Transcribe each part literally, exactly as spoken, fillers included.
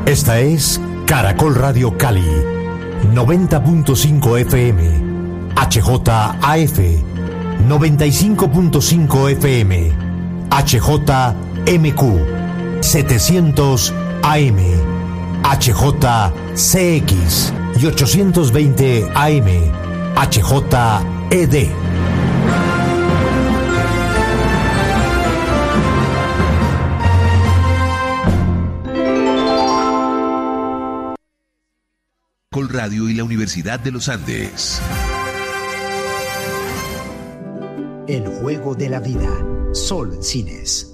Esta es Caracol Radio Cali, noventa punto cinco F M, H J A F, noventa y cinco punto cinco F M, H J M Q, setecientos A M, H J C X y ochocientos veinte A M, H J E D. Caracol Radio y la Universidad de los Andes. El juego de la vida, solo en cines.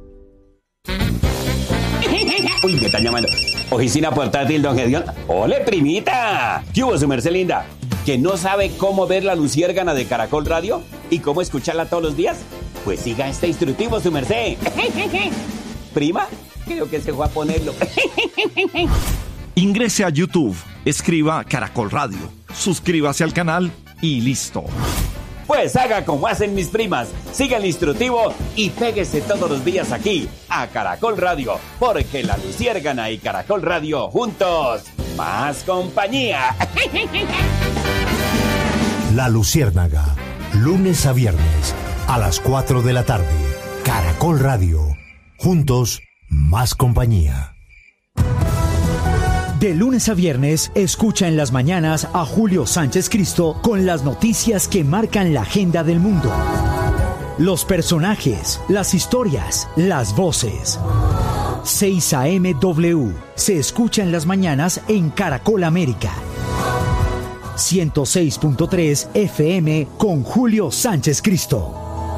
Uy, me están llamando. Oficina portátil, don Gedeón. ¡Ole, primita! ¿Qué hubo, su merced linda? ¿Que no sabe cómo ver la luciérgana de Caracol Radio? ¿Y cómo escucharla todos los días? Pues siga este instructivo, su merced. ¿Prima? Creo que se fue a ponerlo. Ingrese a YouTube, escriba Caracol Radio, suscríbase al canal y listo. Pues haga como hacen mis primas, siga el instructivo y péguese todos los días aquí, a Caracol Radio, porque la luciérgana y Caracol Radio juntos, más compañía. La Luciérnaga, lunes a viernes, a las cuatro de la tarde, Caracol Radio, juntos, más compañía. De lunes a viernes, escucha en las mañanas a Julio Sánchez Cristo con las noticias que marcan la agenda del mundo. Los personajes, las historias, las voces. seis A M W se escucha en las mañanas en Caracol América. ciento seis punto tres F M con Julio Sánchez Cristo.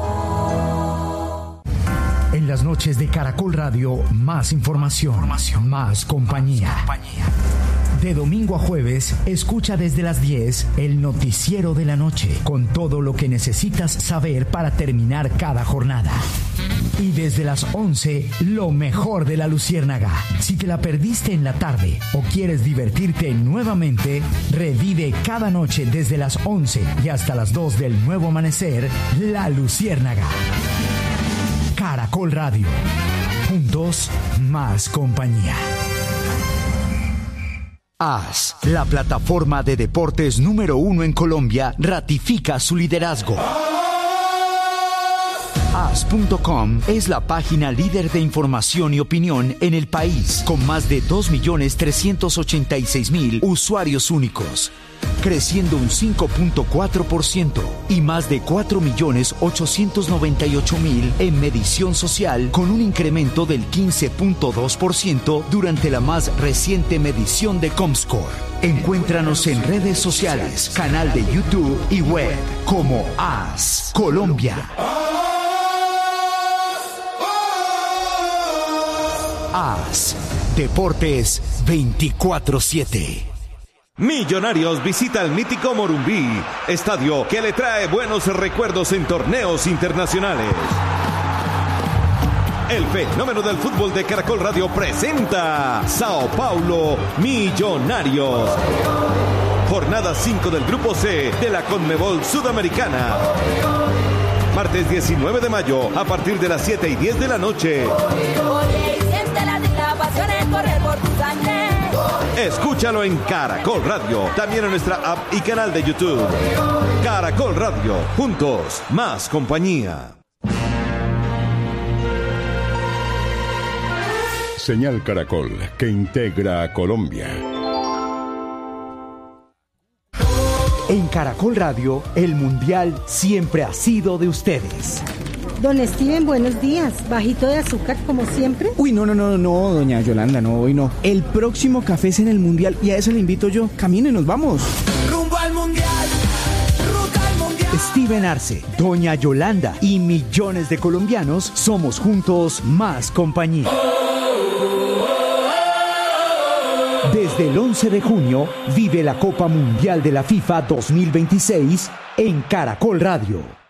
En las noches de Caracol Radio, más información, información más compañía. más compañía. De domingo a jueves, escucha desde las diez el noticiero de la noche, con todo lo que necesitas saber para terminar cada jornada. Y desde las once, lo mejor de la Luciérnaga. Si te la perdiste en la tarde o quieres divertirte nuevamente, revive cada noche desde las once y hasta las dos del nuevo amanecer, la Luciérnaga. Caracol Radio. Juntos, más compañía. A S, la plataforma de deportes número uno en Colombia, ratifica su liderazgo. A S punto com es la página líder de información y opinión en el país, con más de dos millones trescientos ochenta y seis mil usuarios únicos, creciendo un cinco punto cuatro por ciento y más de cuatro millones ochocientos noventa y ocho mil en medición social, con un incremento del quince punto dos por ciento durante la más reciente medición de Comscore. Encuéntranos en redes sociales, canal de YouTube y web como A S Colombia. A S Deportes veinticuatro siete. Millonarios visita el mítico Morumbí, estadio que le trae buenos recuerdos en torneos internacionales. El fenómeno del fútbol de Caracol Radio presenta Sao Paulo Millonarios. Jornada cinco del Grupo C de la Conmebol Sudamericana. Martes diecinueve de mayo a partir de las siete y diez de la noche. Escúchalo en Caracol Radio, también en nuestra app y canal de YouTube. Caracol Radio, juntos, más compañía. Señal Caracol, que integra a Colombia. En Caracol Radio, el Mundial siempre ha sido de ustedes. Don Steven, buenos días. ¿Bajito de azúcar como siempre? Uy, no, no, no, no, doña Yolanda, no, hoy no. El próximo café es en el Mundial y a eso le invito yo. Camine, nos vamos. Rumbo al Mundial, ruta al Mundial. Steven Arce, doña Yolanda y millones de colombianos somos juntos más compañía. Desde el once de junio, vive la Copa Mundial de la FIFA dos mil veintiséis en Caracol Radio.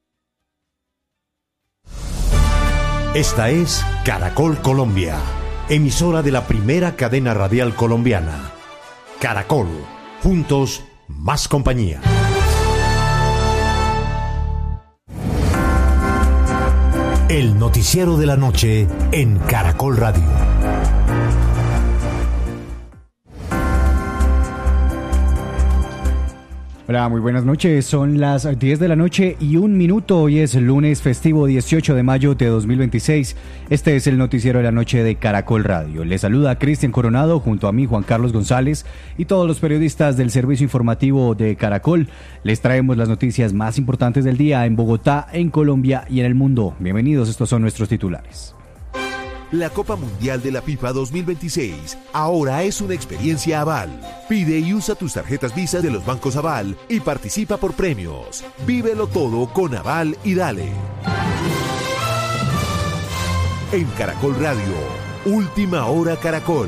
Esta es Caracol Colombia, emisora de la primera cadena radial colombiana. Caracol, juntos, más compañía. El noticiero de la noche en Caracol Radio. Hola, muy buenas noches. Son las diez de la noche y un minuto. Hoy es lunes festivo dieciocho de mayo de dos mil veintiséis. Este es el noticiero de la noche de Caracol Radio. Les saluda Cristian Coronado junto a mí, Juan Carlos González, y todos los periodistas del servicio informativo de Caracol. Les traemos las noticias más importantes del día en Bogotá, en Colombia y en el mundo. Bienvenidos, estos son nuestros titulares. La Copa Mundial de la FIFA dos mil veintiséis ahora es una experiencia Aval. Pide y usa tus tarjetas Visa de los bancos Aval y participa por premios. Vívelo todo con Aval y dale. En Caracol Radio, Última Hora Caracol.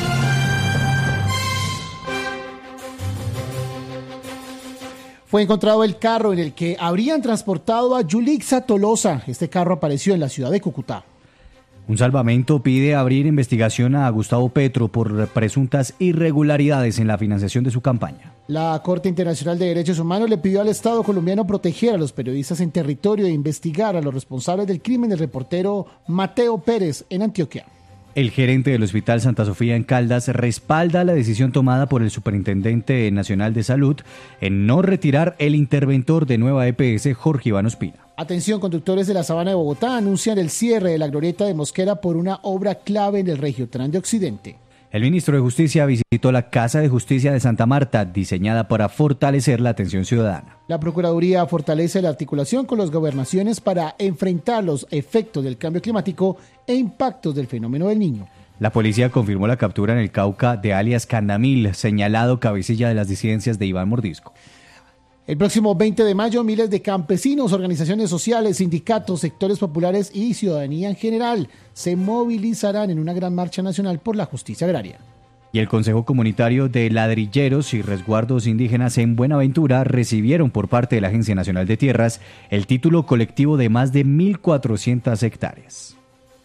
Fue encontrado el carro en el que habrían transportado a Yulixa Tolosa. Este carro apareció en la ciudad de Cúcuta. Un salvamento pide abrir investigación a Gustavo Petro por presuntas irregularidades en la financiación de su campaña. La Corte Internacional de Derechos Humanos le pidió al Estado colombiano proteger a los periodistas en territorio e investigar a los responsables del crimen del reportero Mateo Pérez en Antioquia. El gerente del Hospital Santa Sofía en Caldas respalda la decisión tomada por el Superintendente Nacional de Salud en no retirar el interventor de Nueva E P S, Jorge Iván Ospina. Atención, conductores de la Sabana de Bogotá anuncian el cierre de la glorieta de Mosquera por una obra clave en el Regiotran de Occidente. El ministro de Justicia visitó la Casa de Justicia de Santa Marta, diseñada para fortalecer la atención ciudadana. La Procuraduría fortalece la articulación con las gobernaciones para enfrentar los efectos del cambio climático e impactos del fenómeno del Niño. La policía confirmó la captura en el Cauca de alias Candamil, señalado cabecilla de las disidencias de Iván Mordisco. El próximo veinte de mayo, miles de campesinos, organizaciones sociales, sindicatos, sectores populares y ciudadanía en general se movilizarán en una gran marcha nacional por la justicia agraria. Y el Consejo Comunitario de Ladrilleros y Resguardos Indígenas en Buenaventura recibieron por parte de la Agencia Nacional de Tierras el título colectivo de más de mil cuatrocientas hectáreas.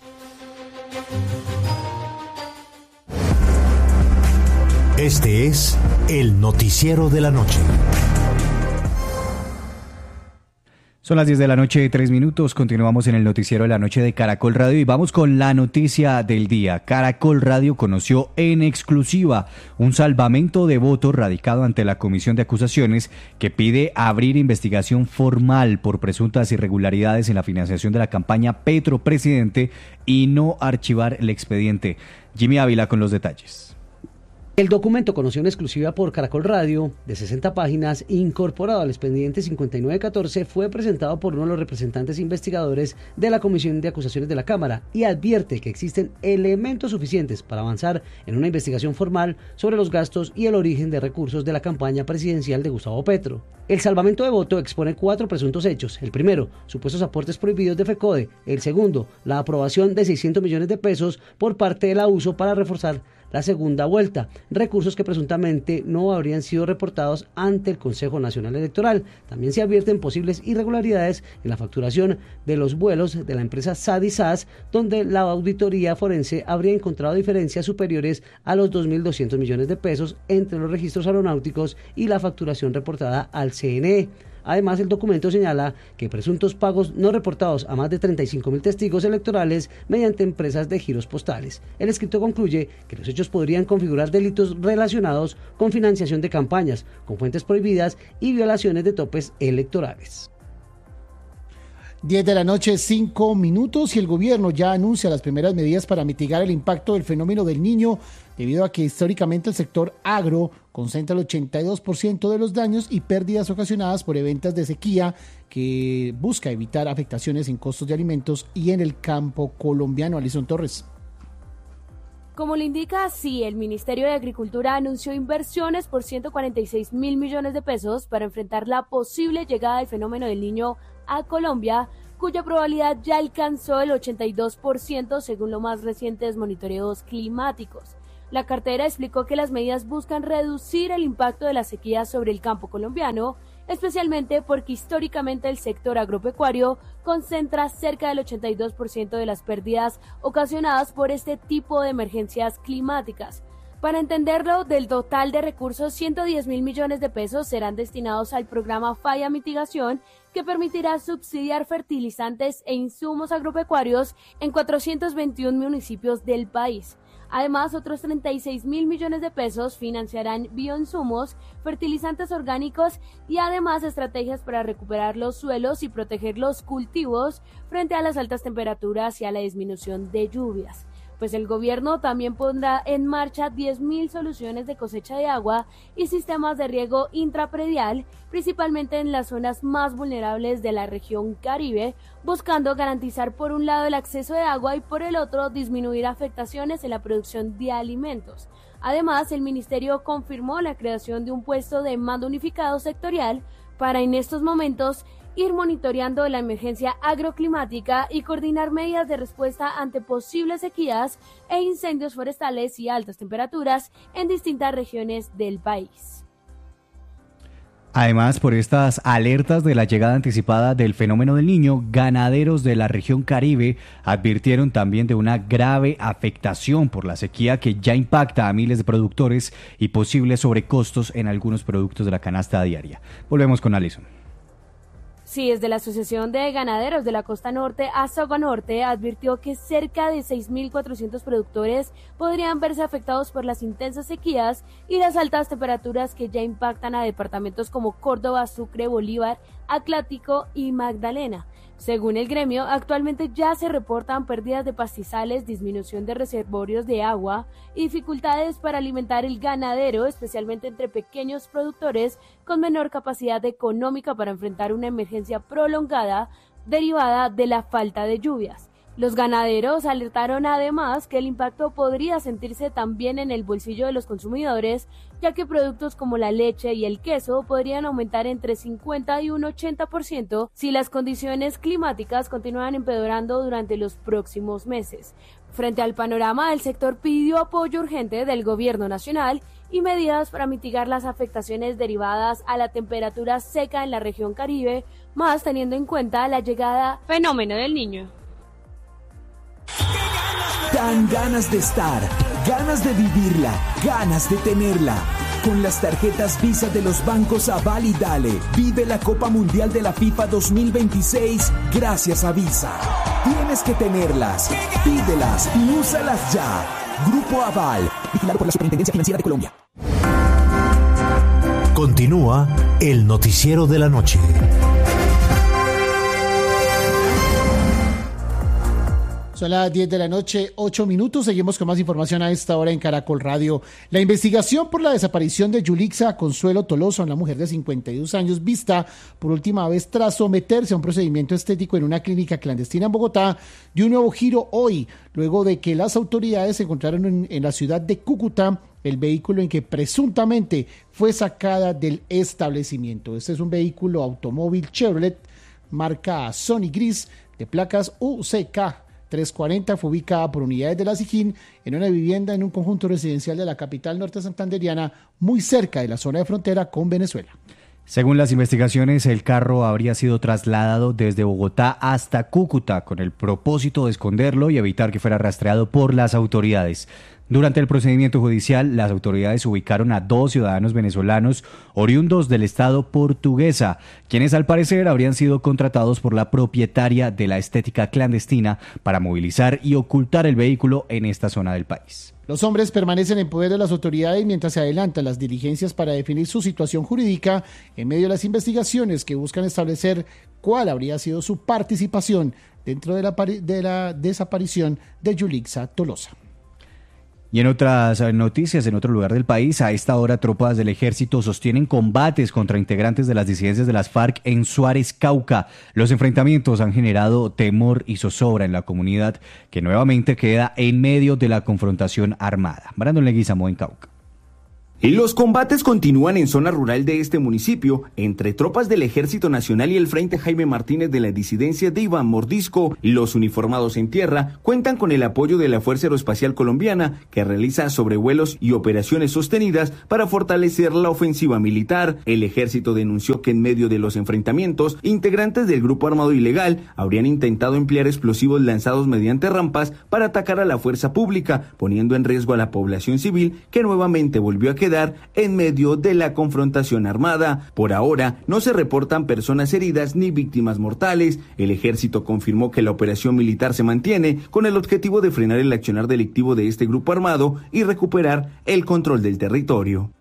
Este es el noticiero de la noche. Son las diez de la noche, tres minutos. Continuamos en el noticiero de la noche de Caracol Radio y vamos con la noticia del día. Caracol Radio conoció en exclusiva un salvamento de votos radicado ante la Comisión de Acusaciones que pide abrir investigación formal por presuntas irregularidades en la financiación de la campaña Petro Presidente y no archivar el expediente. Jimmy Ávila con los detalles. El documento, conocido en exclusiva por Caracol Radio, de sesenta páginas, incorporado al expediente cincuenta y nueve catorce, fue presentado por uno de los representantes investigadores de la Comisión de Acusaciones de la Cámara y advierte que existen elementos suficientes para avanzar en una investigación formal sobre los gastos y el origen de recursos de la campaña presidencial de Gustavo Petro. El salvamento de voto expone cuatro presuntos hechos. El primero, supuestos aportes prohibidos de FECODE. El segundo, la aprobación de seiscientos millones de pesos por parte de la U S O para reforzar la segunda vuelta, recursos que presuntamente no habrían sido reportados ante el Consejo Nacional Electoral. También se advierten posibles irregularidades en la facturación de los vuelos de la empresa S A D y S A S, donde la auditoría forense habría encontrado diferencias superiores a los dos mil doscientos millones de pesos entre los registros aeronáuticos y la facturación reportada al C N E. Además, el documento señala que presuntos pagos no reportados a más de treinta y cinco mil testigos electorales mediante empresas de giros postales. El escrito concluye que los hechos podrían configurar delitos relacionados con financiación de campañas, con fuentes prohibidas y violaciones de topes electorales. diez de la noche, cinco minutos, y el gobierno ya anuncia las primeras medidas para mitigar el impacto del fenómeno del Niño, debido a que históricamente el sector agro concentra el ochenta y dos por ciento de los daños y pérdidas ocasionadas por eventos de sequía, que busca evitar afectaciones en costos de alimentos y en el campo colombiano. Alison Torres. Como le indica así, el Ministerio de Agricultura anunció inversiones por ciento cuarenta y seis mil millones de pesos para enfrentar la posible llegada del fenómeno del Niño a Colombia, cuya probabilidad ya alcanzó el ochenta y dos por ciento según los más recientes monitoreos climáticos. La cartera explicó que las medidas buscan reducir el impacto de la sequía sobre el campo colombiano, especialmente porque históricamente el sector agropecuario concentra cerca del ochenta y dos por ciento de las pérdidas ocasionadas por este tipo de emergencias climáticas. Para entenderlo, del total de recursos, ciento diez mil millones de pesos serán destinados al programa Falla Mitigación, que permitirá subsidiar fertilizantes e insumos agropecuarios en cuatrocientos veintiún municipios del país. Además, otros treinta y seis mil millones de pesos financiarán bioinsumos, fertilizantes orgánicos y además estrategias para recuperar los suelos y proteger los cultivos frente a las altas temperaturas y a la disminución de lluvias. Pues el gobierno también pondrá en marcha diez mil soluciones de cosecha de agua y sistemas de riego intrapredial, principalmente en las zonas más vulnerables de la región Caribe, buscando garantizar por un lado el acceso de agua y por el otro disminuir afectaciones en la producción de alimentos. Además, el ministerio confirmó la creación de un puesto de mando unificado sectorial para en estos momentos ir monitoreando la emergencia agroclimática y coordinar medidas de respuesta ante posibles sequías e incendios forestales y altas temperaturas en distintas regiones del país. Además, por estas alertas de la llegada anticipada del fenómeno del Niño, ganaderos de la región Caribe advirtieron también de una grave afectación por la sequía que ya impacta a miles de productores y posibles sobrecostos en algunos productos de la canasta diaria. Volvemos con Alison. Sí, desde la Asociación de Ganaderos de la Costa Norte, Asoganorte, advirtió que cerca de seis mil cuatrocientos productores podrían verse afectados por las intensas sequías y las altas temperaturas que ya impactan a departamentos como Córdoba, Sucre, Bolívar, Atlántico y Magdalena. Según el gremio, actualmente ya se reportan pérdidas de pastizales, disminución de reservorios de agua y dificultades para alimentar el ganadero, especialmente entre pequeños productores con menor capacidad económica para enfrentar una emergencia prolongada derivada de la falta de lluvias. Los ganaderos alertaron además que el impacto podría sentirse también en el bolsillo de los consumidores, ya que productos como la leche y el queso podrían aumentar entre cincuenta y un ochenta por ciento si las condiciones climáticas continúan empeorando durante los próximos meses. Frente al panorama, el sector pidió apoyo urgente del gobierno nacional y medidas para mitigar las afectaciones derivadas a la temperatura seca en la región Caribe, más teniendo en cuenta la llegada fenómeno del Niño. Dan ganas de estar, ganas de vivirla, ganas de tenerla. Con las tarjetas Visa de los bancos Aval y Dale, vive la Copa Mundial de la FIFA dos mil veintiséis gracias a Visa. Tienes que tenerlas, pídelas y úsalas ya. Grupo Aval, vigilado por la Superintendencia Financiera de Colombia. Continúa el noticiero de la noche. Son las diez de la noche, ocho minutos. Seguimos con más información a esta hora en Caracol Radio. La investigación por la desaparición de Yulixa Consuelo Tolosa, una mujer de cincuenta y dos años, vista por última vez tras someterse a un procedimiento estético en una clínica clandestina en Bogotá, dio un nuevo giro hoy, luego de que las autoridades encontraron en, en la ciudad de Cúcuta el vehículo en que presuntamente fue sacada del establecimiento. Este es un vehículo automóvil Chevrolet, marca Sony Gris, de placas U C K trescientos cuarenta, fue ubicada por unidades de la SIJIN en una vivienda en un conjunto residencial de la capital norte santanderiana, muy cerca de la zona de frontera con Venezuela. Según las investigaciones, el carro habría sido trasladado desde Bogotá hasta Cúcuta con el propósito de esconderlo y evitar que fuera rastreado por las autoridades. Durante el procedimiento judicial, las autoridades ubicaron a dos ciudadanos venezolanos oriundos del estado portuguesa, quienes al parecer habrían sido contratados por la propietaria de la estética clandestina para movilizar y ocultar el vehículo en esta zona del país. Los hombres permanecen en poder de las autoridades mientras se adelantan las diligencias para definir su situación jurídica en medio de las investigaciones que buscan establecer cuál habría sido su participación dentro de la, de la desaparición de Yulixa Tolosa. Y en otras noticias, en otro lugar del país, a esta hora tropas del ejército sostienen combates contra integrantes de las disidencias de las FARC en Suárez, Cauca. Los enfrentamientos han generado temor y zozobra en la comunidad, que nuevamente queda en medio de la confrontación armada. Brandon Leguizamo en Cauca. Los combates continúan en zona rural de este municipio entre tropas del Ejército Nacional y el Frente Jaime Martínez de la disidencia de Iván Mordisco. Los uniformados en tierra cuentan con el apoyo de la Fuerza Aeroespacial Colombiana, que realiza sobrevuelos y operaciones sostenidas para fortalecer la ofensiva militar. El ejército denunció que en medio de los enfrentamientos, integrantes del grupo armado ilegal habrían intentado emplear explosivos lanzados mediante rampas para atacar a la fuerza pública, poniendo en riesgo a la población civil, que nuevamente volvió a quedar quedar en medio de la confrontación armada. Por ahora no se reportan personas heridas ni víctimas mortales. El ejército confirmó que la operación militar se mantiene con el objetivo de frenar el accionar delictivo de este grupo armado y recuperar el control del territorio.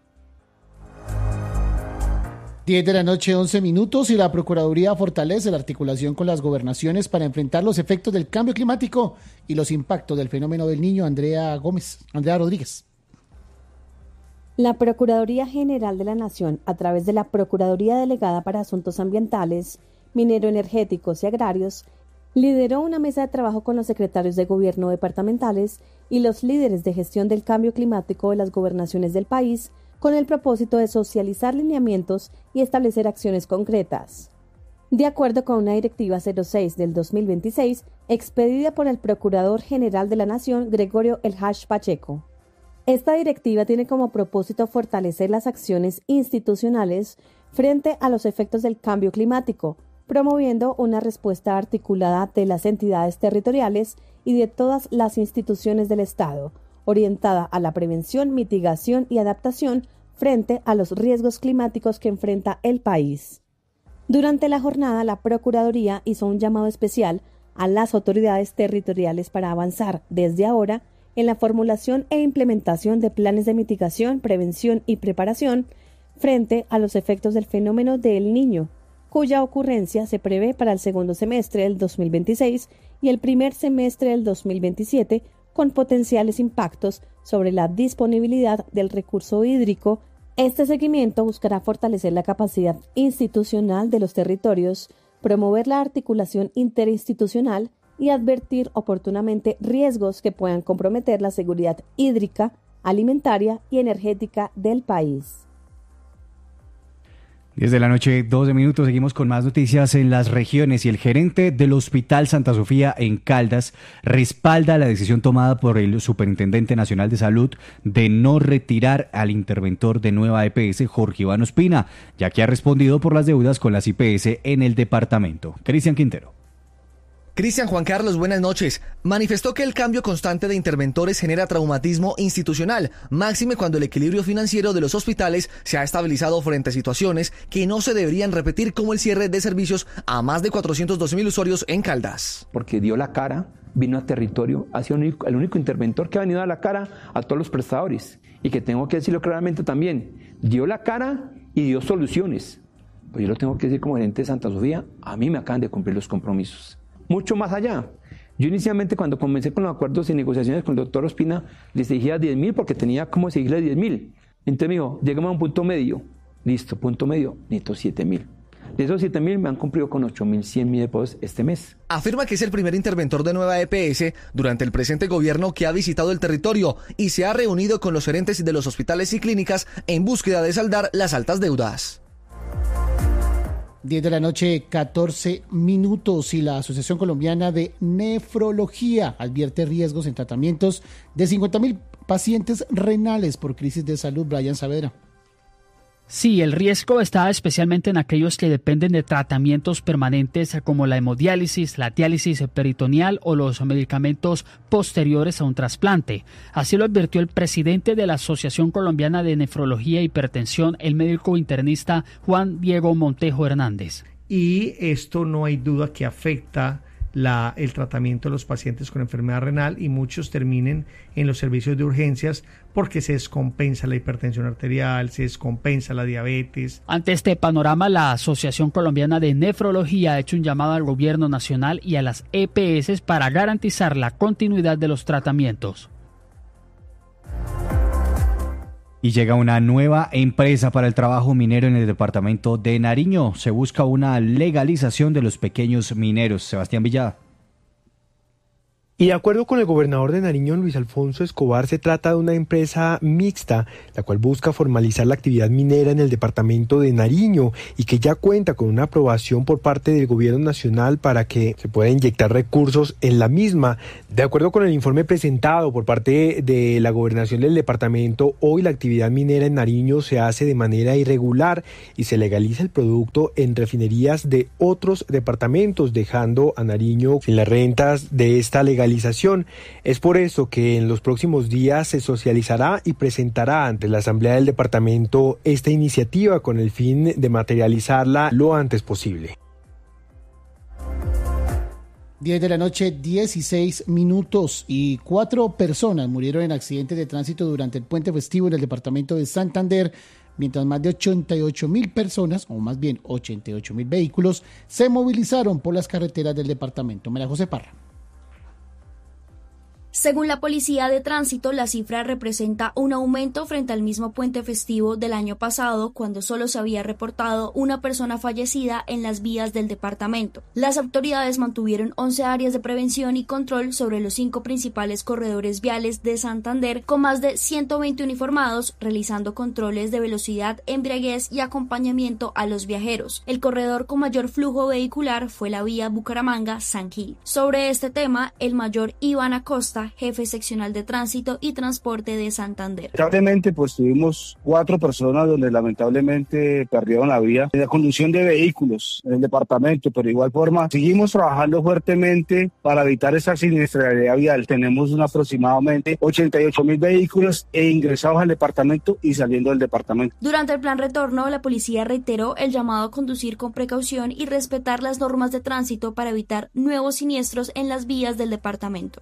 diez de la noche, once minutos, y la Procuraduría fortalece la articulación con las gobernaciones para enfrentar los efectos del cambio climático y los impactos del fenómeno del Niño. Andrea Gómez, Andrea Rodríguez. La Procuraduría General de la Nación, a través de la Procuraduría Delegada para Asuntos Ambientales, Minero-Energéticos y Agrarios, lideró una mesa de trabajo con los secretarios de gobierno departamentales y los líderes de gestión del cambio climático de las gobernaciones del país, con el propósito de socializar lineamientos y establecer acciones concretas. De acuerdo con una directiva cero seis del dos mil veintiséis, expedida por el Procurador General de la Nación, Gregorio El Haj Pacheco. Esta directiva tiene como propósito fortalecer las acciones institucionales frente a los efectos del cambio climático, promoviendo una respuesta articulada de las entidades territoriales y de todas las instituciones del Estado, orientada a la prevención, mitigación y adaptación frente a los riesgos climáticos que enfrenta el país. Durante la jornada, la Procuraduría hizo un llamado especial a las autoridades territoriales para avanzar desde ahora en la formulación e implementación de planes de mitigación, prevención y preparación frente a los efectos del fenómeno del Niño, cuya ocurrencia se prevé para el segundo semestre del dos mil veintiséis y el primer semestre del dos mil veintisiete, con potenciales impactos sobre la disponibilidad del recurso hídrico. Este seguimiento buscará fortalecer la capacidad institucional de los territorios, promover la articulación interinstitucional y advertir oportunamente riesgos que puedan comprometer la seguridad hídrica, alimentaria y energética del país. Desde la noche, doce minutos, seguimos con más noticias en las regiones y el gerente del Hospital Santa Sofía en Caldas respalda la decisión tomada por el Superintendente Nacional de Salud de no retirar al interventor de Nueva E P S, Jorge Iván Ospina, ya que ha respondido por las deudas con las I P S en el departamento. Cristian Quintero. Cristian Juan Carlos, buenas noches. Manifestó que el cambio constante de interventores genera traumatismo institucional, máxime cuando el equilibrio financiero de los hospitales se ha estabilizado frente a situaciones que no se deberían repetir, como el cierre de servicios a más de cuatrocientos dos mil usuarios en Caldas. Porque dio la cara, vino a territorio, ha sido el único, el único interventor que ha venido a la cara a todos los prestadores. Y que tengo que decirlo claramente también, dio la cara y dio soluciones. Pues yo lo tengo que decir como gerente de Santa Sofía, a mí me acaban de cumplir los compromisos. Mucho más allá. Yo inicialmente, cuando comencé con los acuerdos y negociaciones con el doctor Ospina, les exigía diez mil porque tenía como exigirle diez mil. Entonces me dijo, llegamos a un punto medio. Listo, punto medio, necesito siete mil. De esos siete mil me han cumplido con ocho mil cien mil depósitos este mes. Afirma que es el primer interventor de Nueva E P S durante el presente gobierno que ha visitado el territorio y se ha reunido con los gerentes de los hospitales y clínicas en búsqueda de saldar las altas deudas. diez de la noche, catorce minutos, y la Asociación Colombiana de Nefrología advierte riesgos en tratamientos de cincuenta mil pacientes renales por crisis de salud. Brian Saavedra. Sí, el riesgo está especialmente en aquellos que dependen de tratamientos permanentes como la hemodiálisis, la diálisis peritoneal o los medicamentos posteriores a un trasplante. Así lo advirtió el presidente de la Asociación Colombiana de Nefrología e Hipertensión, el médico internista Juan Diego Montejo Hernández. Y esto no hay duda que afecta La, el tratamiento de los pacientes con enfermedad renal, y muchos terminen en los servicios de urgencias porque se descompensa la hipertensión arterial, se descompensa la diabetes. Ante este panorama, la Asociación Colombiana de Nefrología ha hecho un llamado al gobierno nacional y a las E P S para garantizar la continuidad de los tratamientos. Y llega una nueva empresa para el trabajo minero en el departamento de Nariño. Se busca una legalización de los pequeños mineros. Sebastián Villada. Y de acuerdo con el gobernador de Nariño, Luis Alfonso Escobar, se trata de una empresa mixta, la cual busca formalizar la actividad minera en el departamento de Nariño y que ya cuenta con una aprobación por parte del gobierno nacional para que se pueda inyectar recursos en la misma. De acuerdo con el informe presentado por parte de la gobernación del departamento, hoy la actividad minera en Nariño se hace de manera irregular y se legaliza el producto en refinerías de otros departamentos, dejando a Nariño sin las rentas de esta legalización realización. Es por eso que en los próximos días se socializará y presentará ante la Asamblea del Departamento esta iniciativa con el fin de materializarla lo antes posible. diez de la noche, dieciséis minutos, y cuatro personas murieron en accidentes de tránsito durante el puente festivo en el departamento de Santander, mientras más de ochenta y ocho mil personas, o más bien ochenta y ocho mil vehículos, se movilizaron por las carreteras del departamento. María José Parra. Según la Policía de Tránsito, la cifra representa un aumento frente al mismo puente festivo del año pasado, cuando solo se había reportado una persona fallecida en las vías del departamento. Las autoridades mantuvieron once áreas de prevención y control sobre los cinco principales corredores viales de Santander, con más de ciento veinte uniformados, realizando controles de velocidad, embriaguez y acompañamiento a los viajeros. El corredor con mayor flujo vehicular fue la vía Bucaramanga-San Gil. Sobre este tema, el mayor Iván Acosta, jefe seccional de tránsito y transporte de Santander. Lamentablemente, pues tuvimos cuatro personas donde lamentablemente perdieron la vida en la conducción de vehículos en el departamento, pero de igual forma seguimos trabajando fuertemente para evitar esa siniestralidad vial. Tenemos un aproximadamente ochenta y ocho mil vehículos e ingresados al departamento y saliendo del departamento. Durante el plan retorno, la policía reiteró el llamado a conducir con precaución y respetar las normas de tránsito para evitar nuevos siniestros en las vías del departamento.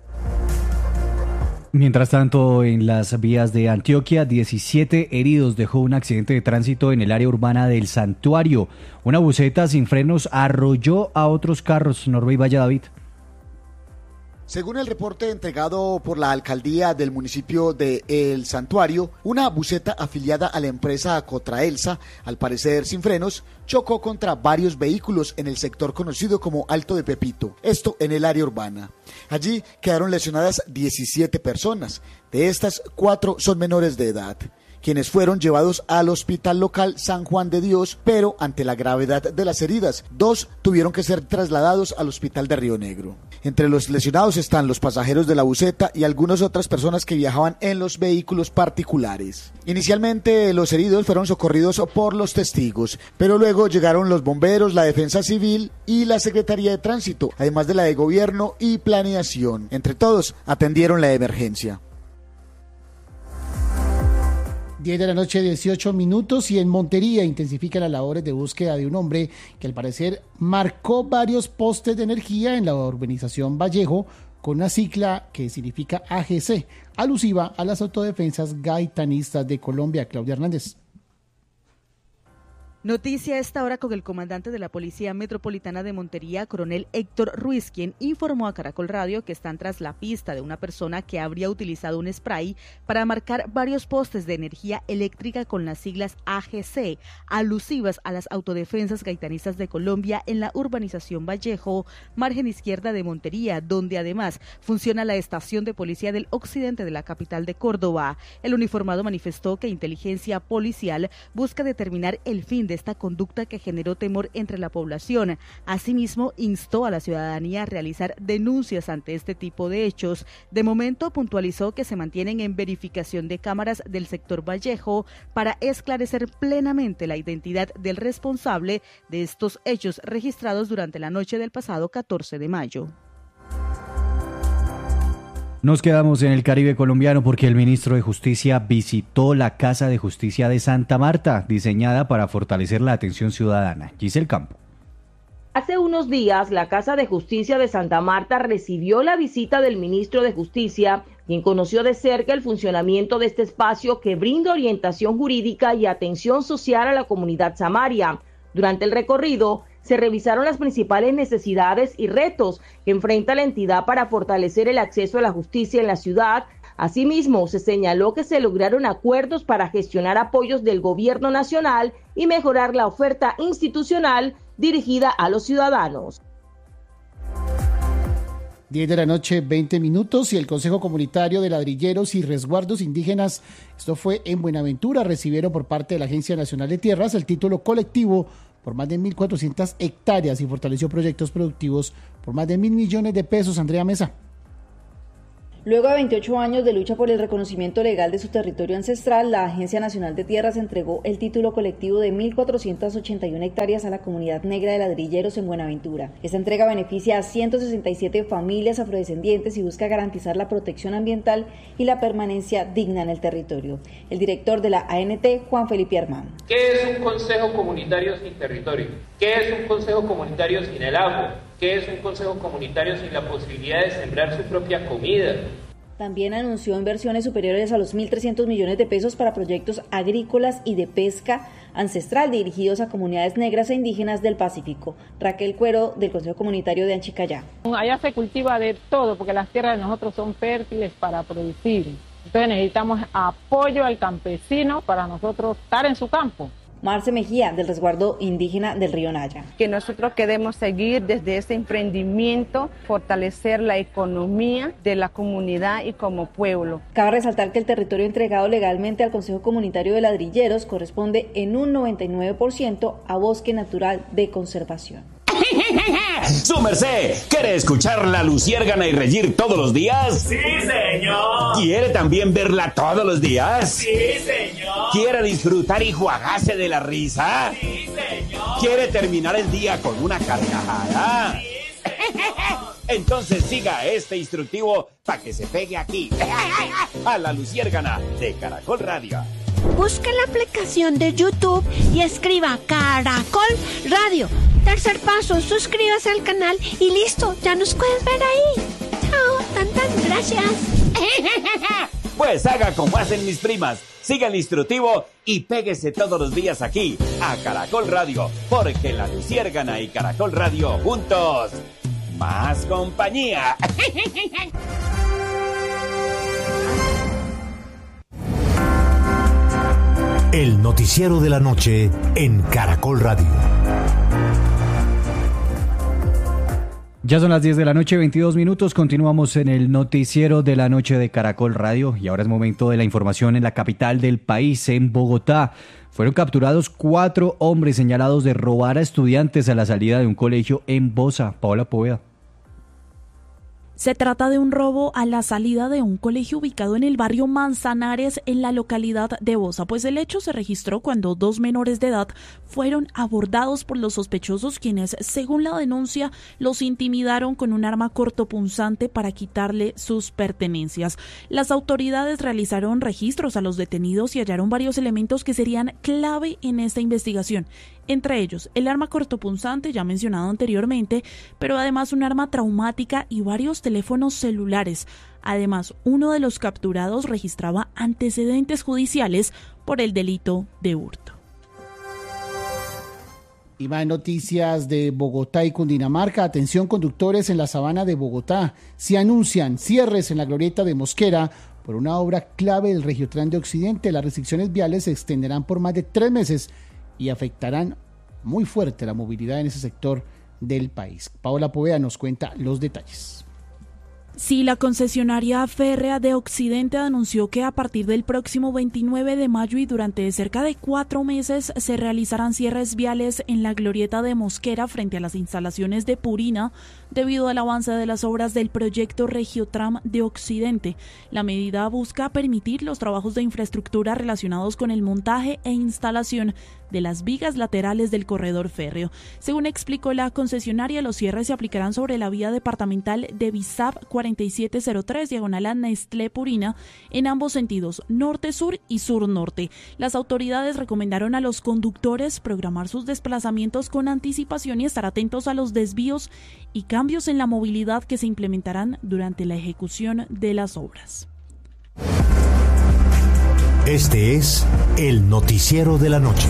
Mientras tanto, en las vías de Antioquia, diecisiete heridos dejó un accidente de tránsito en el área urbana del Santuario. Una buseta sin frenos arrolló a otros carros. Norbey Valle David. Según el reporte entregado por la alcaldía del municipio de El Santuario, una buseta afiliada a la empresa Cotraelsa, al parecer sin frenos, chocó contra varios vehículos en el sector conocido como Alto de Pepito, esto en el área urbana. Allí quedaron lesionadas diecisiete personas, de estas cuatro son menores de edad, quienes fueron llevados al hospital local San Juan de Dios, pero ante la gravedad de las heridas, dos tuvieron que ser trasladados al hospital de Río Negro. Entre los lesionados están los pasajeros de la buseta y algunas otras personas que viajaban en los vehículos particulares. Inicialmente los heridos fueron socorridos por los testigos, pero luego llegaron los bomberos, la defensa civil y la Secretaría de Tránsito, además de la de Gobierno y Planeación. Entre todos atendieron la emergencia. diez de la noche, dieciocho minutos, y en Montería intensifican las labores de búsqueda de un hombre que al parecer marcó varios postes de energía en la urbanización Vallejo con una sigla que significa A G C, alusiva a las autodefensas gaitanistas de Colombia. Claudia Hernández. Noticia a esta hora con el comandante de la Policía Metropolitana de Montería, coronel Héctor Ruiz, quien informó a Caracol Radio que están tras la pista de una persona que habría utilizado un spray para marcar varios postes de energía eléctrica con las siglas A G C, alusivas a las autodefensas gaitanistas de Colombia en la urbanización Vallejo, margen izquierda de Montería, donde además funciona la estación de policía del occidente de la capital de Córdoba. El uniformado manifestó que inteligencia policial busca determinar el fin de esta conducta que generó temor entre la población. Asimismo, instó a la ciudadanía a realizar denuncias ante este tipo de hechos. De momento, puntualizó que se mantienen en verificación de cámaras del sector Vallejo para esclarecer plenamente la identidad del responsable de estos hechos registrados durante la noche del pasado catorce de mayo. Nos quedamos en el Caribe colombiano porque el ministro de Justicia visitó la Casa de Justicia de Santa Marta, diseñada para fortalecer la atención ciudadana. Giselle Campo. Hace unos días, la Casa de Justicia de Santa Marta recibió la visita del ministro de Justicia, quien conoció de cerca el funcionamiento de este espacio que brinda orientación jurídica y atención social a la comunidad samaria. Durante el recorrido, se revisaron las principales necesidades y retos que enfrenta la entidad para fortalecer el acceso a la justicia en la ciudad. Asimismo, se señaló que se lograron acuerdos para gestionar apoyos del gobierno nacional y mejorar la oferta institucional dirigida a los ciudadanos. diez de la noche, veinte minutos, y el Consejo Comunitario de Ladrilleros y Resguardos Indígenas, esto fue en Buenaventura, recibieron por parte de la Agencia Nacional de Tierras el título colectivo por más de mil cuatrocientas hectáreas y fortaleció proyectos productivos por más de mil millones de pesos. Andrea Mesa. Luego de veintiocho años de lucha por el reconocimiento legal de su territorio ancestral, la Agencia Nacional de Tierras entregó el título colectivo de mil cuatrocientas ochenta y una hectáreas a la comunidad negra de Ladrilleros en Buenaventura. Esta entrega beneficia a ciento sesenta y siete familias afrodescendientes y busca garantizar la protección ambiental y la permanencia digna en el territorio. El director de la A N T, Juan Felipe Armán. ¿Qué es un consejo comunitario sin territorio? ¿Qué es un consejo comunitario sin el agua? ¿Qué es un consejo comunitario sin la posibilidad de sembrar su propia comida? También anunció inversiones superiores a los mil trescientos millones de pesos para proyectos agrícolas y de pesca ancestral dirigidos a comunidades negras e indígenas del Pacífico. Raquel Cuero, del Consejo Comunitario de Anchicayá. Allá se cultiva de todo porque las tierras de nosotros son fértiles para producir. Entonces necesitamos apoyo al campesino para nosotros estar en su campo. Marce Mejía, del Resguardo Indígena del Río Naya. Que nosotros queremos seguir desde ese emprendimiento, fortalecer la economía de la comunidad y como pueblo. Cabe resaltar que el territorio entregado legalmente al Consejo Comunitario de Ladrilleros corresponde en un noventa y nueve por ciento a bosque natural de conservación. ¡Su merced! ¿Quiere escuchar la luciérgana y reír todos los días? ¡Sí, señor! ¿Quiere también verla todos los días? ¡Sí, señor! ¿Quiere disfrutar y juagarse de la risa? ¡Sí, señor! ¿Quiere terminar el día con una carcajada? ¡Sí, señor! Entonces siga este instructivo para que se pegue aquí, a la luciérgana de Caracol Radio. Busque la aplicación de YouTube y escriba Caracol Radio. Tercer paso, suscríbase al canal y listo, ya nos puedes ver ahí. Chao, tantas gracias. Pues haga como hacen mis primas, siga el instructivo y péguese todos los días aquí, a Caracol Radio, porque la luciérgana y Caracol Radio juntos, más compañía. El noticiero de la noche en Caracol Radio. Ya son las diez de la noche, veintidós minutos. Continuamos en el noticiero de la noche de Caracol Radio y ahora es momento de la información en la capital del país, en Bogotá. Fueron capturados cuatro hombres señalados de robar a estudiantes a la salida de un colegio en Bosa. Paola Poveda. Se trata de un robo a la salida de un colegio ubicado en el barrio Manzanares, en la localidad de Bosa, pues el hecho se registró cuando dos menores de edad fueron abordados por los sospechosos, quienes, según la denuncia, los intimidaron con un arma cortopunzante para quitarle sus pertenencias. Las autoridades realizaron registros a los detenidos y hallaron varios elementos que serían clave en esta investigación. Entre ellos, el arma cortopunzante ya mencionado anteriormente, pero además un arma traumática y varios teléfonos celulares. Además, uno de los capturados registraba antecedentes judiciales por el delito de hurto. Y más noticias de Bogotá y Cundinamarca. Atención, conductores en la sabana de Bogotá. Se anuncian cierres en la glorieta de Mosquera por una obra clave del Regiotran de Occidente. Las restricciones viales se extenderán por más de tres meses y afectarán muy fuerte la movilidad en ese sector del país. Paola Poveda nos cuenta los detalles. Sí, la concesionaria férrea de Occidente anunció que a partir del próximo veintinueve de mayo y durante cerca de cuatro meses se realizarán cierres viales en la glorieta de Mosquera frente a las instalaciones de Purina debido al avance de las obras del proyecto Regiotram de Occidente. La medida busca permitir los trabajos de infraestructura relacionados con el montaje e instalación de las vigas laterales del corredor férreo. Según explicó la concesionaria, los cierres se aplicarán sobre la vía departamental de Bizap cuarenta y siete cero tres, diagonal a Nestlé Purina, en ambos sentidos, norte-sur y sur-norte. Las autoridades recomendaron a los conductores programar sus desplazamientos con anticipación y estar atentos a los desvíos y cambios en la movilidad que se implementarán durante la ejecución de las obras. Este es el noticiero de la noche.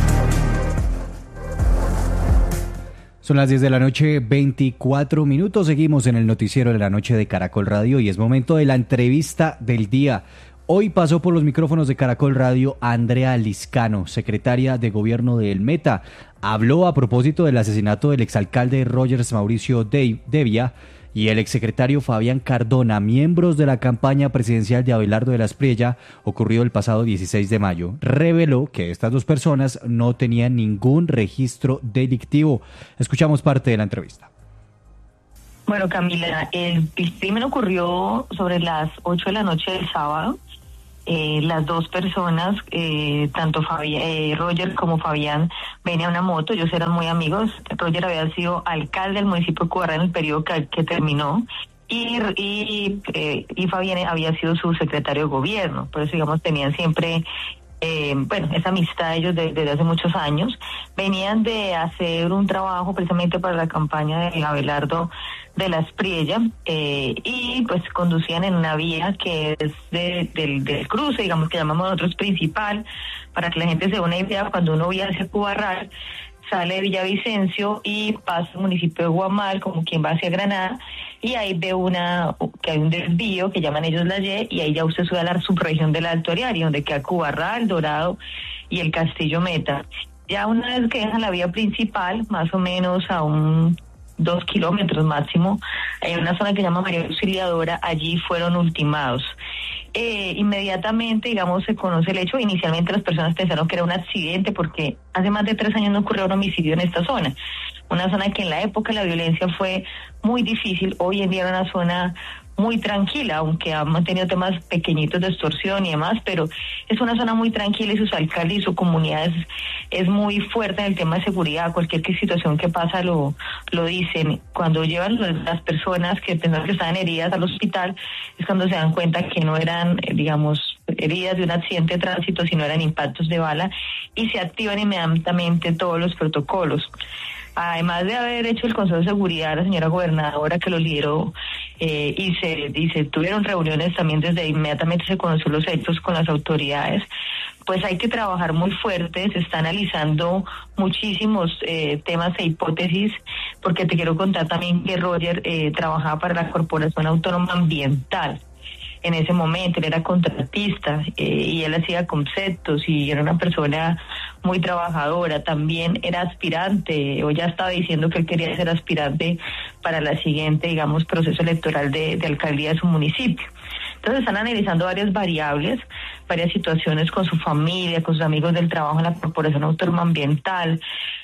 Son las diez de la noche, veinticuatro minutos. Seguimos en el noticiero de la noche de Caracol Radio y es momento de la entrevista del día. Hoy pasó por los micrófonos de Caracol Radio Andrea Liscano, secretaria de Gobierno de El Meta. Habló a propósito del asesinato del exalcalde Rogers Mauricio Devia y el exsecretario Fabián Cardona, miembros de la campaña presidencial de Abelardo de la Espriella, ocurrido el pasado dieciséis de mayo. Reveló que estas dos personas no tenían ningún registro delictivo. Escuchamos parte de la entrevista. Bueno, Camila, el, el crimen ocurrió sobre las ocho de la noche del sábado. Eh, las dos personas, eh, tanto Fabi, eh, Roger como Fabián, venían en una moto, ellos eran muy amigos. Roger había sido alcalde del municipio de Cubarra en el periodo que, que terminó, y, y, eh, y Fabián había sido su secretario de gobierno, por eso, digamos, tenían siempre... Eh, bueno, esa amistad ellos de, desde hace muchos años. Venían de hacer un trabajo precisamente para la campaña de Abelardo de la Espriella, eh, y pues conducían en una vía que es de, del, del cruce, digamos, que llamamos nosotros principal, para que la gente se dé una idea. Cuando uno viaja hacia Cubarral, sale de Villavicencio y pasa al municipio de Guamal, como quien va hacia Granada, y ahí ve una que hay un desvío que llaman ellos la Y, y ahí ya usted sube a la subregión del Alto Ariari, donde queda Cubarral, Dorado y el Castillo Meta. Ya una vez que dejan la vía principal, más o menos a un dos kilómetros máximo, hay una zona que se llama María Auxiliadora, allí fueron ultimados. Eh, inmediatamente, digamos, se conoce el hecho. Inicialmente las personas pensaron que era un accidente, porque hace más de tres años no ocurrió un homicidio en esta zona, una zona que en la época la violencia fue muy difícil. Hoy en día era una zona muy tranquila, aunque ha mantenido temas pequeñitos de extorsión y demás, pero es una zona muy tranquila, y sus alcaldes y su comunidad es, es muy fuerte en el tema de seguridad. Cualquier situación que pasa lo, lo dicen. Cuando llevan las personas que pensaban que estaban heridas al hospital, es cuando se dan cuenta que no eran, digamos, heridas de un accidente de tránsito, sino eran impactos de bala, y se activan inmediatamente todos los protocolos. Además de haber hecho el Consejo de Seguridad, la señora gobernadora que lo lideró, eh, y, se, y se tuvieron reuniones también, desde inmediatamente se conoció los hechos con las autoridades, pues hay que trabajar muy fuerte. Se está analizando muchísimos eh, temas e hipótesis, porque te quiero contar también que Roger eh, trabajaba para la Corporación Autónoma Ambiental. En ese momento él era contratista, eh, y él hacía conceptos, y era una persona muy trabajadora. También era aspirante, o ya estaba diciendo que él quería ser aspirante para la siguiente, digamos, proceso electoral de, de alcaldía de su municipio. Entonces están analizando varias variables, varias situaciones con su familia, con sus amigos del trabajo en la Corporación Autónoma Ambiental,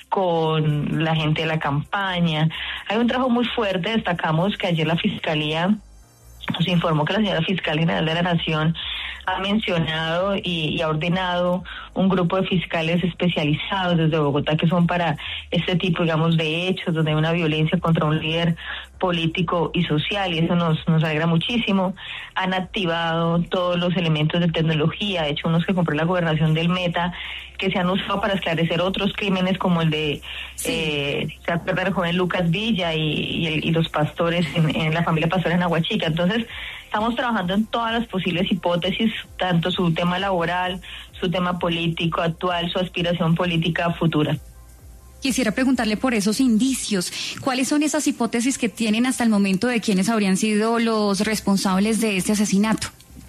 con la gente de la campaña. Hay un trabajo muy fuerte. Destacamos que ayer la Fiscalía nos informó que la señora Fiscal General de la Nación ha mencionado y, y ha ordenado un grupo de fiscales especializados desde Bogotá, que son para este tipo, digamos, de hechos donde hay una violencia contra un líder político y social, y eso nos, nos alegra muchísimo. Han activado todos los elementos de tecnología, de hecho unos que compró la gobernación del Meta, que se han usado para esclarecer otros crímenes, como el de, sí. eh, se acuerda del joven Lucas Villa y, y, el, y los pastores en, en la familia Pastores en Aguachica. Entonces estamos trabajando en todas las posibles hipótesis, tanto su tema laboral, su tema político actual, su aspiración política futura. Quisiera preguntarle por esos indicios. ¿Cuáles son esas hipótesis que tienen hasta el momento de quiénes habrían sido los responsables de este asesinato?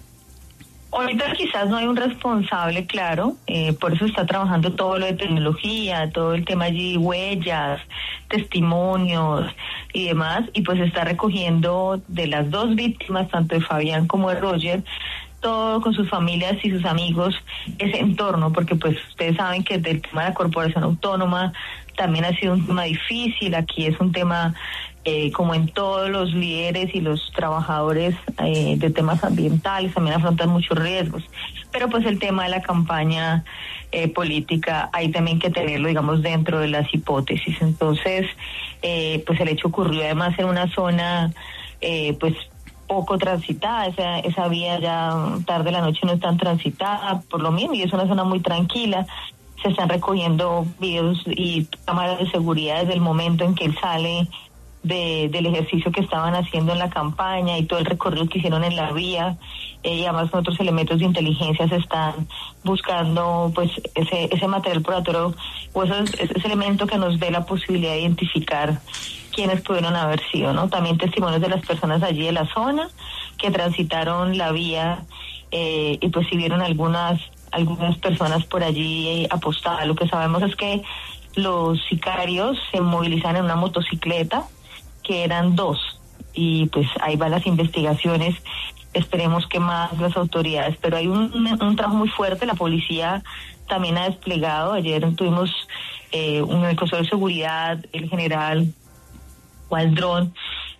Ahorita quizás no hay un responsable claro, eh, por eso está trabajando todo lo de tecnología, todo el tema allí, huellas, testimonios y demás, y pues está recogiendo de las dos víctimas, tanto de Fabián como de Roger, todo con sus familias y sus amigos, ese entorno, porque pues ustedes saben que del tema de la Corporación Autónoma también ha sido un tema difícil. Aquí es un tema, eh, como en todos los líderes y los trabajadores eh, de temas ambientales, también afrontan muchos riesgos, pero pues el tema de la campaña eh, política hay también que tenerlo, digamos, dentro de las hipótesis. Entonces, eh, pues el hecho ocurrió además en una zona, eh, pues, poco transitada. Esa, esa vía ya tarde de la noche no es tan transitada por lo mismo, y es una zona muy tranquila. Se están recogiendo videos y cámaras de seguridad desde el momento en que él sale de, del ejercicio que estaban haciendo en la campaña, y todo el recorrido que hicieron en la vía, eh, y además con otros elementos de inteligencia se están buscando pues ese, ese material probatorio, o esos, ese elemento que nos dé la posibilidad de identificar quiénes pudieron haber sido, ¿no? También testimonios de las personas allí de la zona que transitaron la vía, eh, y pues si vieron algunas algunas personas por allí eh, apostadas. Lo que sabemos es que los sicarios se movilizan en una motocicleta, que eran dos, y pues ahí van las investigaciones. Esperemos que más las autoridades, pero hay un, un trabajo muy fuerte. La policía también ha desplegado. Ayer tuvimos eh, un Consejo de Seguridad, el general Waldrón,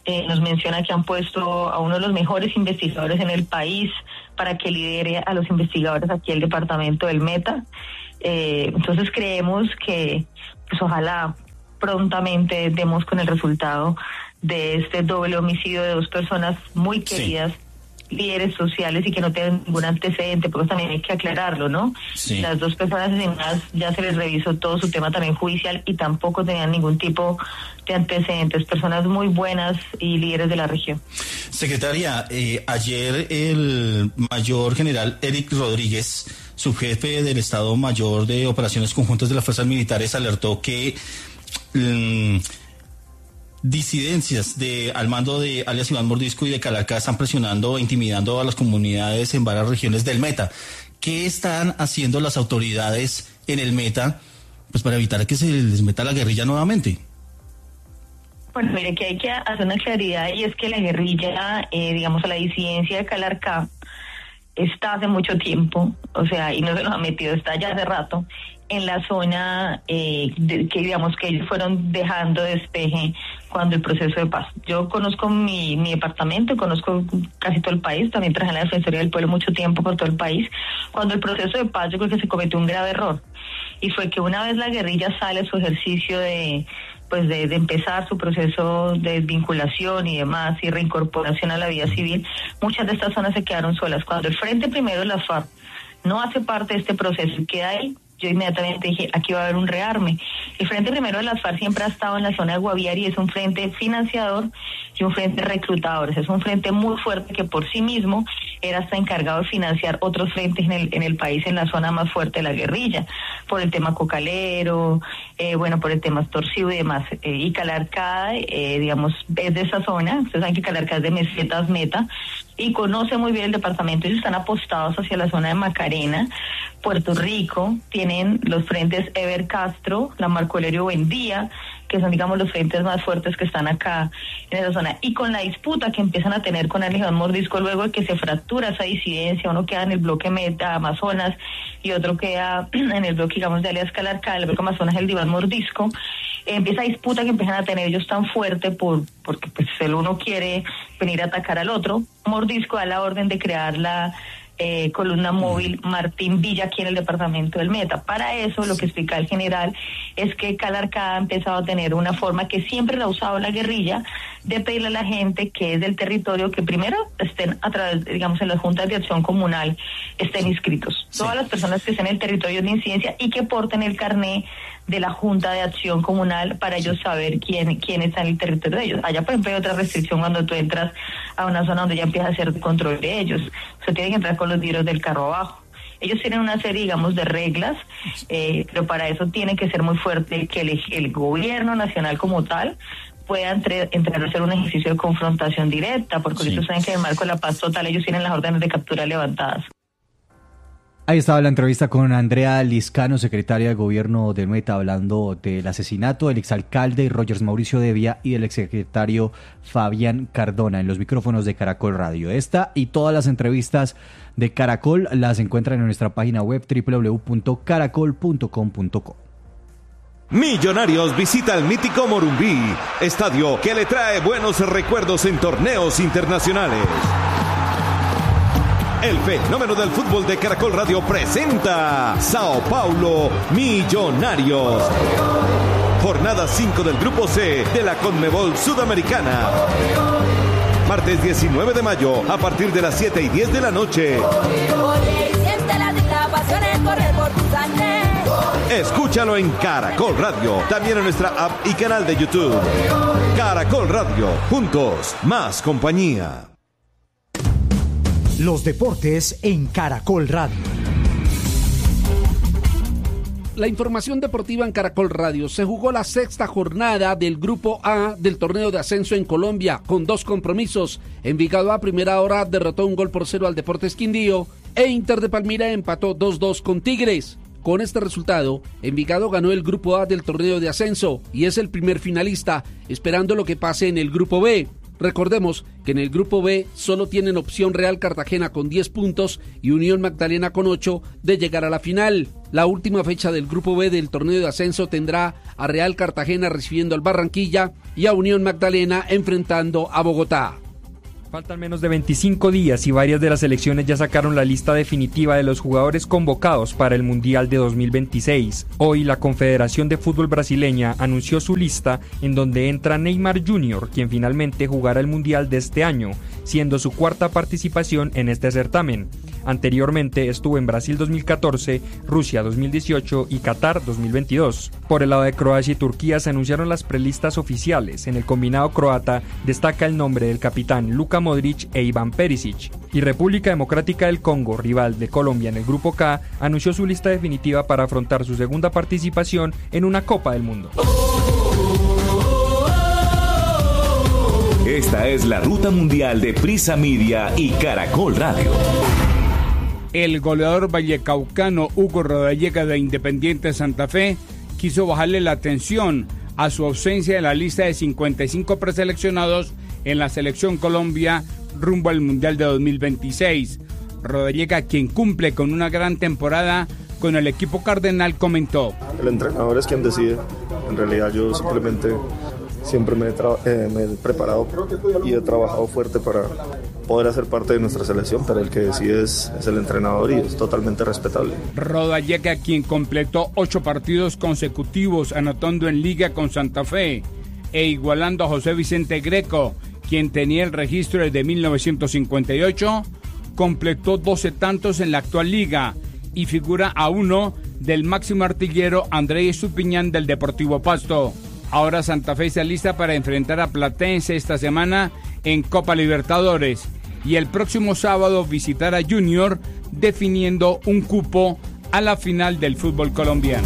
eh, nos menciona que han puesto a uno de los mejores investigadores en el país para que lidere a los investigadores aquí el departamento del Meta. Eh, entonces creemos que pues ojalá prontamente demos con el resultado de este doble homicidio de dos personas muy queridas, sí. líderes sociales y que no tienen ningún antecedente, porque también hay que aclararlo, ¿no? Sí. Las dos personas asesinadas ya se les revisó todo su tema también judicial y tampoco tenían ningún tipo de antecedentes, personas muy buenas y líderes de la región. Secretaria, eh, ayer el mayor general Eric Rodríguez, subjefe del Estado Mayor de Operaciones Conjuntas de las Fuerzas Militares, alertó que mm, disidencias de al mando de alias Iván Mordisco y de Calarcá están presionando e intimidando a las comunidades en varias regiones del Meta. ¿Qué están haciendo las autoridades en el Meta pues para evitar que se les meta la guerrilla nuevamente? Bueno, mire que hay que hacer una claridad y es que la guerrilla, eh, digamos, a la disidencia de Calarcá está hace mucho tiempo, o sea, y no se nos ha metido, está ya hace rato, en la zona eh, de, que digamos que ellos fueron dejando despeje cuando el proceso de paz. Yo conozco mi, mi departamento, conozco casi todo el país, también trabajé en la Defensoría del Pueblo mucho tiempo por todo el país. Cuando el proceso de paz yo creo que se cometió un grave error, y fue que una vez la guerrilla sale a su ejercicio de pues de, de empezar su proceso de desvinculación y demás y reincorporación a la vida civil, muchas de estas zonas se quedaron solas. Cuando el Frente Primero de las FARC no hace parte de este proceso y queda ahí, yo inmediatamente dije, aquí va a haber un rearme. El Frente Primero de las FARC siempre ha estado en la zona de Guaviare y es un frente financiador y un frente reclutador. Es un frente muy fuerte que por sí mismo era hasta encargado de financiar otros frentes en el, en el país, en la zona más fuerte de la guerrilla, por el tema cocalero, eh, bueno, por el tema extorsivo y demás. Eh, y Calarcá, eh, digamos, es de esa zona. Ustedes saben que Calarcá es de Mesetas Meta y conoce muy bien el departamento. Ellos están apostados hacia la zona de Macarena, Puerto Rico, tienen los frentes Ever Castro, la Marco Aurelio Buendía, que son, digamos, los frentes más fuertes que están acá en esa zona. Y con la disputa que empiezan a tener con Iván Mordisco, luego de que se fractura esa disidencia, uno queda en el bloque Meta, Amazonas, y otro queda en el bloque, digamos, de alias Calarcá, el bloque Amazonas, el de Iván Mordisco, eh, empieza disputa que empiezan a tener ellos tan fuerte por porque pues el uno quiere venir a atacar al otro. Mordisco da la orden de crear la Eh, columna móvil Martín Villa aquí en el departamento del Meta. Para eso, lo que explica el general es que Calarcá ha empezado a tener una forma que siempre la ha usado la guerrilla de pedirle a la gente que es del territorio que primero estén a través, digamos, en las juntas de acción comunal estén inscritos. Sí. Todas las personas que estén en el territorio de incidencia y que porten el carné de la Junta de Acción Comunal para ellos saber quién quién está en el territorio de ellos. Allá, por ejemplo, hay otra restricción cuando tú entras a una zona donde ya empieza a hacer control de ellos. O sea, tienen que entrar con los libros del carro abajo. Ellos tienen una serie, digamos, de reglas, eh, pero para eso tiene que ser muy fuerte que el, el gobierno nacional como tal pueda entre, entrar a hacer un ejercicio de confrontación directa, porque sí. Ellos saben que en el marco de la paz total ellos tienen las órdenes de captura levantadas. Ahí estaba la entrevista con Andrea Liscano, secretaria de Gobierno del Meta, hablando del asesinato del exalcalde Rogers Mauricio Devia y del exsecretario Fabián Cardona en los micrófonos de Caracol Radio. Esta y todas las entrevistas de Caracol las encuentran en nuestra página web doble u doble u doble u punto caracol punto com punto co. Millonarios visita el mítico Morumbí, estadio que le trae buenos recuerdos en torneos internacionales. El fenómeno del fútbol de Caracol Radio presenta Sao Paulo Millonarios. Jornada cinco del Grupo C de la Conmebol Sudamericana. Martes diecinueve de mayo a partir de las siete y diez de la noche. Escúchalo en Caracol Radio, también en nuestra app y canal de YouTube. Caracol Radio, juntos, más compañía. Los deportes en Caracol Radio. La información deportiva en Caracol Radio. Se jugó la sexta jornada del Grupo A del torneo de ascenso en Colombia, con dos compromisos. Envigado a primera hora derrotó un gol por cero al Deportes Quindío e Inter de Palmira empató dos dos con Tigres. Con este resultado, Envigado ganó el Grupo A del torneo de ascenso y es el primer finalista, esperando lo que pase en el Grupo B. Recordemos que en el grupo B solo tienen opción Real Cartagena con diez puntos y Unión Magdalena con ocho de llegar a la final. La última fecha del grupo B del torneo de ascenso tendrá a Real Cartagena recibiendo al Barranquilla y a Unión Magdalena enfrentando a Bogotá. Faltan menos de veinticinco días y varias de las selecciones ya sacaron la lista definitiva de los jugadores convocados para el Mundial de dos mil veintiséis. Hoy la Confederación de Fútbol Brasileña anunció su lista en donde entra Neymar junior, quien finalmente jugará el Mundial de este año, siendo su cuarta participación en este certamen. Anteriormente estuvo en Brasil dos mil catorce, Rusia dos mil dieciocho y Qatar dos mil veintidós. Por el lado de Croacia y Turquía se anunciaron las prelistas oficiales. En el combinado croata destaca el nombre del capitán Luka Modric e Iván Perisic. Y República Democrática del Congo, rival de Colombia en el Grupo K, anunció su lista definitiva para afrontar su segunda participación en una Copa del Mundo. Esta es la ruta mundial de Prisa Media y Caracol Radio. El goleador vallecaucano Hugo Rodallega de Independiente Santa Fe quiso bajarle la atención a su ausencia en la lista de cincuenta y cinco preseleccionados en la Selección Colombia rumbo al Mundial de dos mil veintiséis. Rodallega, quien cumple con una gran temporada con el equipo cardenal, comentó: el entrenador es quien decide. En realidad yo simplemente siempre me he, tra- eh, me he preparado y he trabajado fuerte para poder hacer parte de nuestra selección, pero el que decide es, es el entrenador y es totalmente respetable. Rodallega, quien completó ocho partidos consecutivos anotando en liga con Santa Fe e igualando a José Vicente Greco, quien tenía el registro desde mil novecientos cincuenta y ocho, completó doce tantos en la actual liga y figura a uno del máximo artillero Andrés Estupiñán del Deportivo Pasto. Ahora Santa Fe se alista para enfrentar a Platense esta semana en Copa Libertadores y el próximo sábado visitar a Junior, definiendo un cupo a la final del fútbol colombiano.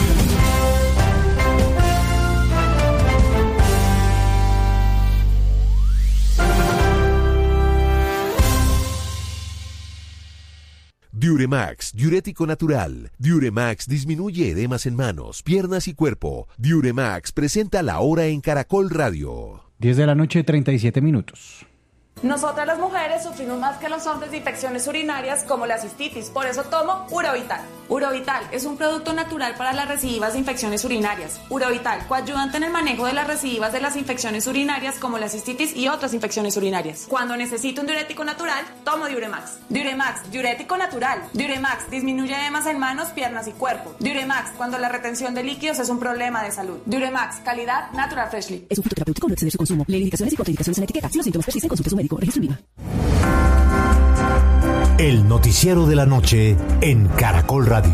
Diuremax, diurético natural. Diuremax disminuye edemas en manos, piernas y cuerpo. Diuremax presenta la hora en Caracol Radio. diez de la noche, treinta y siete minutos. Nosotras las mujeres sufrimos más que los hombres de infecciones urinarias como la cistitis, por eso tomo Urovital. Urovital es un producto natural para las recidivas de infecciones urinarias. Urovital, coayudante en el manejo de las recidivas de las infecciones urinarias como la cistitis y otras infecciones urinarias. Cuando necesito un diurético natural, tomo Diuremax. Diuremax, diurético natural. Diuremax disminuye edemas en manos, piernas y cuerpo. Diuremax, cuando la retención de líquidos es un problema de salud. Diuremax, calidad Natural Freshly. Es un fitoterapéutico, no exceder su consumo. Lee indicaciones y contraindicaciones en la etiqueta. Si los síntomas persisten, consulte a su médico. Registro INVIMA. El noticiero de la noche en Caracol Radio.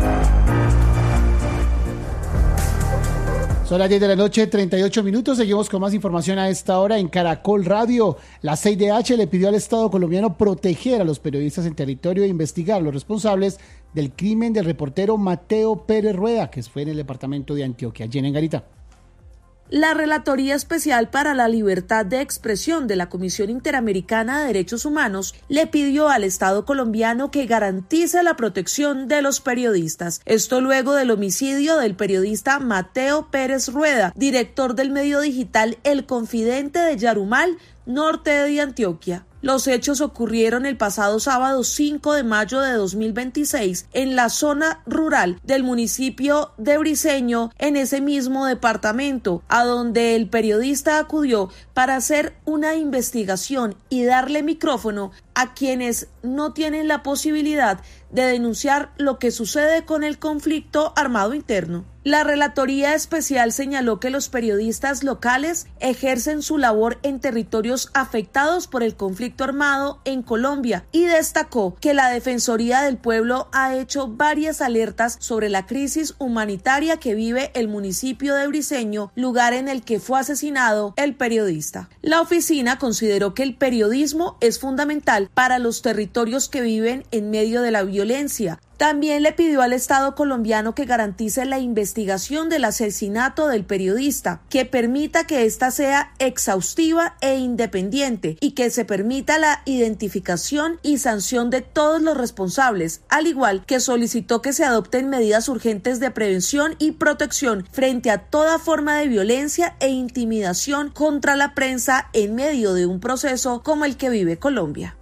Son las diez de la noche, treinta y ocho minutos. Seguimos con más información a esta hora en Caracol Radio. La C I D H le pidió al Estado colombiano proteger a los periodistas en territorio e investigar a los responsables del crimen del reportero Mateo Pérez Rueda, que fue en el departamento de Antioquia. Jenny Garita. La Relatoría Especial para la Libertad de Expresión de la Comisión Interamericana de Derechos Humanos le pidió al Estado colombiano que garantice la protección de los periodistas. Esto luego del homicidio del periodista Mateo Pérez Rueda, director del medio digital El Confidente de Yarumal, norte de Antioquia. Los hechos ocurrieron el pasado sábado cinco de mayo de dos mil veintiséis en la zona rural del municipio de Briceño, en ese mismo departamento, a donde el periodista acudió para hacer una investigación y darle micrófono a quienes no tienen la posibilidad de denunciar lo que sucede con el conflicto armado interno. La Relatoría Especial señaló que los periodistas locales ejercen su labor en territorios afectados por el conflicto armado en Colombia y destacó que la Defensoría del Pueblo ha hecho varias alertas sobre la crisis humanitaria que vive el municipio de Briceño, lugar en el que fue asesinado el periodista. La oficina consideró que el periodismo es fundamental para los territorios que viven en medio de la violencia, También le pidió al Estado colombiano que garantice la investigación del asesinato del periodista, que permita que ésta sea exhaustiva e independiente y que se permita la identificación y sanción de todos los responsables, al igual que solicitó que se adopten medidas urgentes de prevención y protección frente a toda forma de violencia e intimidación contra la prensa en medio de un proceso como el que vive Colombia.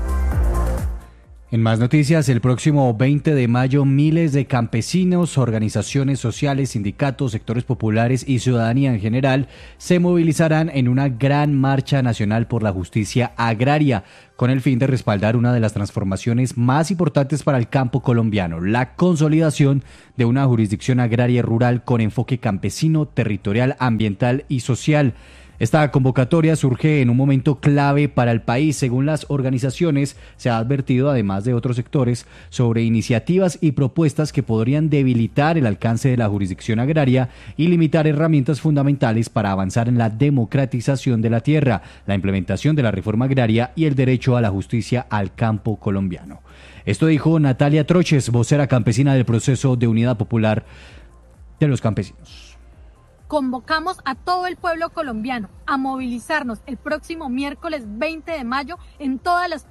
En más noticias, el próximo veinte de mayo miles de campesinos, organizaciones sociales, sindicatos, sectores populares y ciudadanía en general se movilizarán en una gran marcha nacional por la justicia agraria, con el fin de respaldar una de las transformaciones más importantes para el campo colombiano, la consolidación de una jurisdicción agraria rural con enfoque campesino, territorial, ambiental y social. Esta convocatoria surge en un momento clave para el país. Según las organizaciones, se ha advertido, además de otros sectores, sobre iniciativas y propuestas que podrían debilitar el alcance de la jurisdicción agraria y limitar herramientas fundamentales para avanzar en la democratización de la tierra, la implementación de la reforma agraria y el derecho a la justicia al campo colombiano. Esto dijo Natalia Troches, vocera campesina del Proceso de Unidad Popular de los Campesinos. Convocamos a todo el pueblo colombiano a movilizarnos el próximo miércoles veinte de mayo en todas las